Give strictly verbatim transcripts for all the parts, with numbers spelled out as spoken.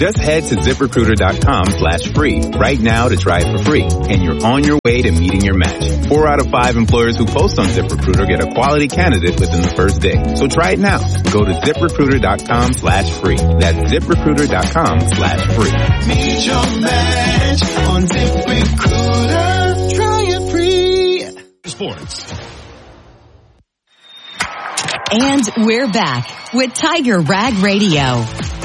Just head to ZipRecruiter.com slash free right now to try it for free, and you're on your way to meeting your match. Four out of five employers who post on ZipRecruiter get a quality candidate within the first day. So try it now. Go to ZipRecruiter.com slash free. That's ZipRecruiter.com slash free. Meet your match on ZipRecruiter. Try it free. Sports. And we're back with Tiger Rag Radio.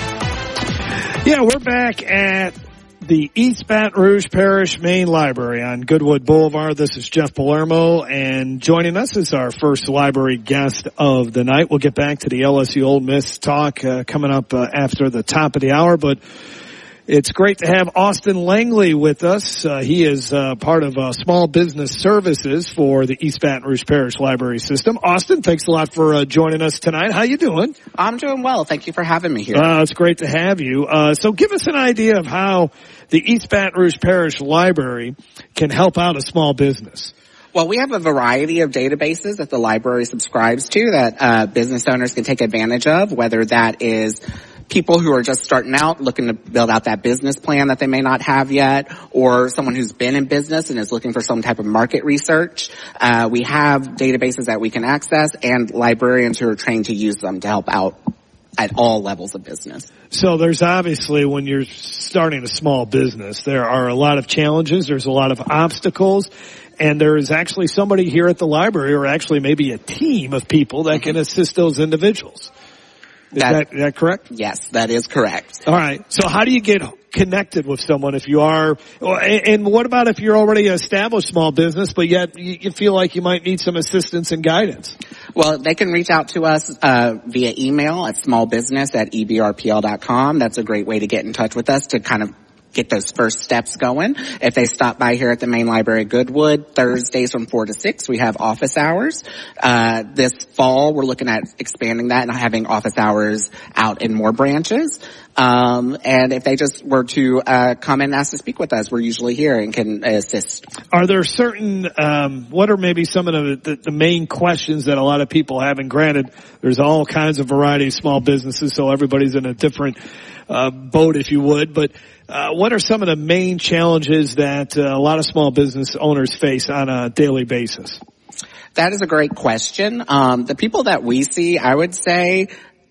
Yeah, we're back at the East Baton Rouge Parish Main Library on Goodwood Boulevard. This is Jeff Palermo, and joining us is our first library guest of the night. We'll get back to the L S U Ole Miss talk uh, coming up uh, after the top of the hour, but it's great to have Austin Langley with us. Uh, he is uh, part of uh, Small Business Services for the East Baton Rouge Parish Library System. Austin, thanks a lot for uh, joining us tonight. How you doing? I'm doing well. Thank you for having me here. Uh, it's great to have you. Uh, so give us an idea of how the East Baton Rouge Parish Library can help out a small business. Well, we have a variety of databases that the library subscribes to that uh, business owners can take advantage of, whether that is people who are just starting out looking to build out that business plan that they may not have yet, or someone who's been in business and is looking for some type of market research. Uh, we have databases that we can access and librarians who are trained to use them to help out at all levels of business. So there's obviously, when you're starting a small business, there are a lot of challenges, there's a lot of obstacles, and there is actually somebody here at the library, or actually maybe a team of people that can assist those individuals. Is that, that, is that correct? Yes, that is correct. All right. So how do you get connected with someone if you are, and what about if you're already an established small business, but yet you feel like you might need some assistance and guidance? Well, they can reach out to us uh via email at smallbusiness at e b r p l dot com. That's a great way to get in touch with us to kind of get those first steps going. If they stop by here at the main library Goodwood, Thursdays from four to six, we have office hours. Uh, this fall, we're looking at expanding that and having office hours out in more branches. Um, and if they just were to, uh, come and ask to speak with us, we're usually here and can assist. Are there certain, um, what are maybe some of the, the, the main questions that a lot of people have? And granted, there's all kinds of variety of small businesses, so everybody's in a different, uh, boat, if you would, but Uh, what are some of the main challenges that uh, a lot of small business owners face on a daily basis? That is a great question. Um, the people that we see, I would say,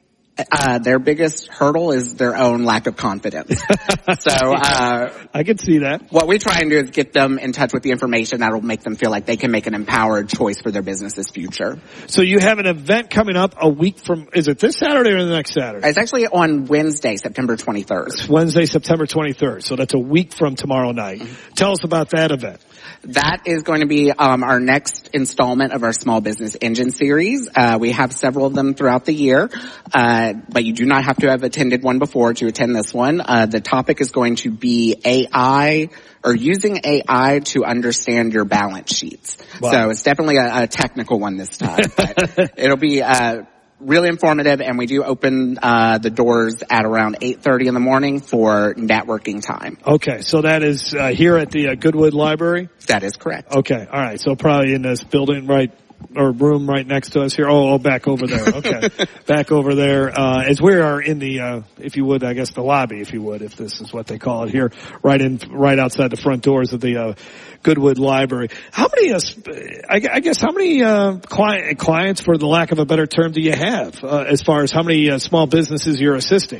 uh, their biggest hurdle is their own lack of confidence. So, uh, I can see that. What we try and do is get them in touch with the information that will make them feel like they can make an empowered choice for their business's future. So you have an event coming up a week from, is it this Saturday or the next Saturday? It's actually on Wednesday, September twenty-third. It's Wednesday, September twenty-third. So that's a week from tomorrow night. Mm-hmm. Tell us about that event. That is going to be um our next installment of our Small Business Engine series. Uh we have several of them throughout the year, uh but you do not have to have attended one before to attend this one. Uh the topic is going to be A I, or using A I to understand your balance sheets. Wow. So it's definitely a, a technical one this time, but it'll be uh really informative, and we do open uh the doors at around eight thirty in the morning for networking time. Okay, so that is uh, here at the uh, Goodwood Library? That is correct. Okay, all right. So probably in this building right, or room right next to us here. Oh, oh back over there. Okay. Back over there. Uh, as we are in the, uh, if you would, I guess the lobby, if you would, if this is what they call it here, right in, right outside the front doors of the, uh, Goodwood Library. How many, uh, I, I guess, how many, uh, client, clients, for the lack of a better term, do you have, uh, as far as how many, uh, small businesses you're assisting?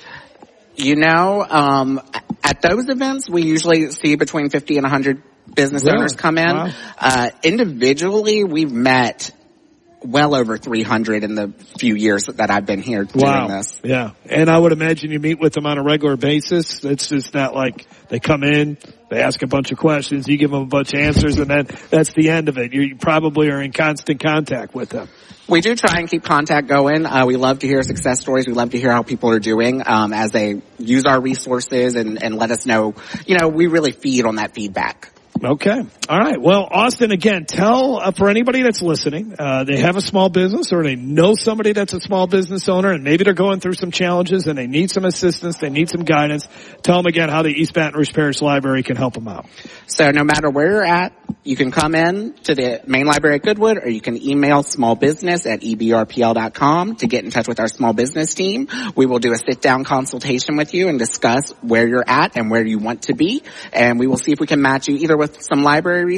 You know, um, at those events, we usually see between fifty and one hundred business Really? owners come in. Wow. Uh, individually, we've met well over three hundred in the few years that I've been here doing Wow. this. Yeah. And I would imagine you meet with them on a regular basis. It's just not like they come in, they ask a bunch of questions, you give them a bunch of answers, and then that's the end of it. You probably are in constant contact with them. We do try and keep contact going. Uh, we love to hear success stories. We love to hear how people are doing um, as they use our resources and, and let us know. You know, we really feed on that feedback. Okay. All right. Well, Austin, again, tell uh, for anybody that's listening, uh, they have a small business or they know somebody that's a small business owner and maybe they're going through some challenges and they need some assistance, they need some guidance. Tell them again how the East Baton Rouge Parish Library can help them out. So no matter where you're at, you can come in to the main library at Goodwood, or you can email smallbusiness at e b r p l dot com to get in touch with our small business team. We will do a sit-down consultation with you and discuss where you're at and where you want to be, and we will see if we can match you either with some library